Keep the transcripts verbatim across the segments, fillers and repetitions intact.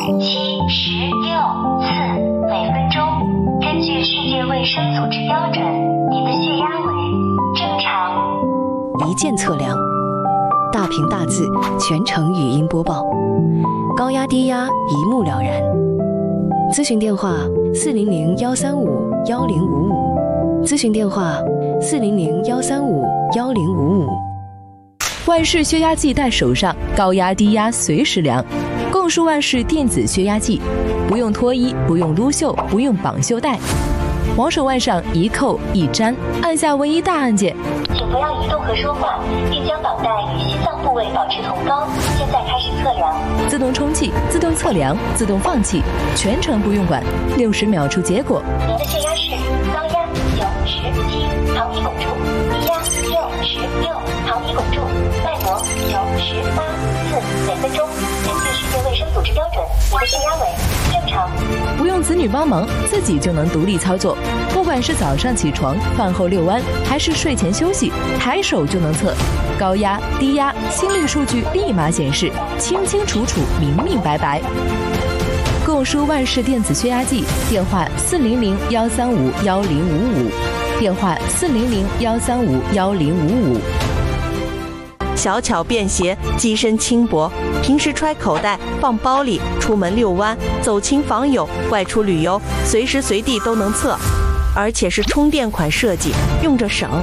七十六次每分钟。根据世界卫生组织标准，您的血压为正常。 一键测量，大屏大字，全程语音播报，高压低压一目了然。咨询电话：四零零幺三五幺零五五。咨询电话：四零零幺三五幺零五五。 万氏血压计带手上，高压低压随时量。共舒万氏电子血压计，不用脱衣，不用撸袖，不用绑袖带，往手腕上一扣一粘，按下唯一大按键。 请不要移动和说话，并将绑带与心脏部位保持同高。现在开始测量。 自动充气，自动测量，自动放气，全程不用管，六十秒出结果。 您的血压是高压九十七毫米汞柱，低压六十六毫米汞柱，脉搏九十八次每分钟。根据世界卫生组织标准，您的血压为正常。 不用子女帮忙，自己就能独立操作。不管是早上起床、饭后遛弯，还是睡前休息，抬手就能测。高压、低压、心率数据立马显示，清清楚楚、明明白白。共舒万氏电子血压计，电话四零零幺三五幺零五五，电话四零零幺三五幺零五五。 小巧便携，机身轻薄，平时揣口袋、放包里，出门遛弯、走亲访友、外出旅游，随时随地都能测，而且是充电款设计，用着省。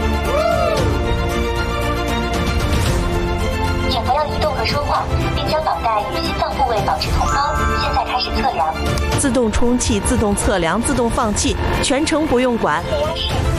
请不要移动和说话，并将绑带与心脏部位保持同高。现在开始测量。 自动充气、自动测量、自动放气，全程不用管。 血压是